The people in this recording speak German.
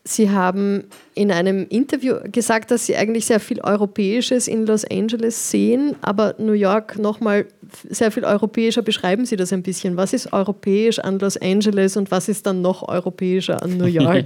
Sie haben in einem Interview gesagt, dass Sie eigentlich sehr viel Europäisches in Los Angeles sehen, aber New York nochmal sehr viel europäischer. Beschreiben Sie das ein bisschen. Was ist europäisch an Los Angeles und was ist dann noch europäischer an New York?